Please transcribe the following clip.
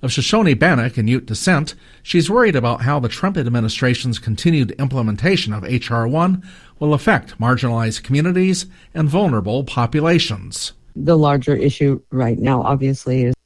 Of Shoshone Bannock and Ute descent, she's worried about how the Trump administration's continued implementation of H.R. 1 will affect marginalized communities and vulnerable populations. The larger issue right now, obviously, is